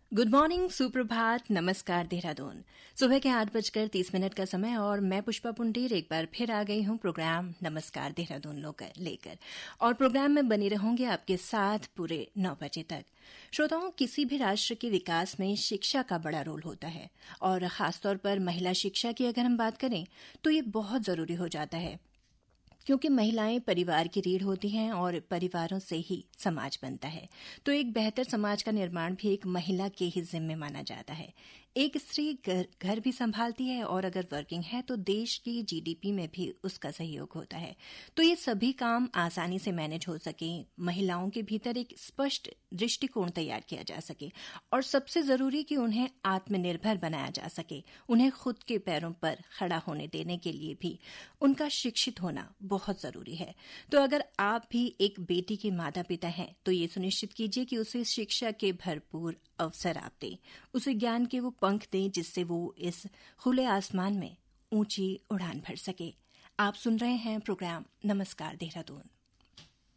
Good morning, सुप्रभात, नमस्कार देहरादून। सुबह के 8:30 का समय और मैं पुष्पा पुंडीर एक बार फिर आ गई हूं प्रोग्राम नमस्कार देहरादून लेकर और प्रोग्राम में बनी रहूंगी आपके साथ पूरे 9 बजे तक। श्रोताओं, किसी भी राष्ट्र के विकास में शिक्षा का बड़ा रोल होता है और खासतौर पर महिला शिक्षा की अगर हम बात करें तो ये बहुत जरूरी हो जाता है, क्योंकि महिलाएं परिवार की रीढ़ होती हैं और परिवारों से ही समाज बनता है। तो एक बेहतर समाज का निर्माण भी एक महिला के ही जिम्मे माना जाता है। एक स्त्री घर भी संभालती है और अगर वर्किंग है तो देश की जीडीपी में भी उसका सहयोग होता है। तो ये सभी काम आसानी से मैनेज हो सके, महिलाओं के भीतर एक स्पष्ट दृष्टिकोण तैयार किया जा सके और सबसे जरूरी कि उन्हें आत्मनिर्भर बनाया जा सके। उन्हें खुद के पैरों पर खड़ा होने देने के लिए भी उनका शिक्षित होना बहुत जरूरी है। तो अगर आप भी एक बेटी के माता पिता हैं तो ये सुनिश्चित कीजिए कि उसे शिक्षा के भरपूर अवसर आप दें, उसे ज्ञान के वो पंख दें जिससे वो इस खुले आसमान में ऊंची उड़ान भर सके। आप सुन रहे हैं प्रोग्राम नमस्कार देहरादून।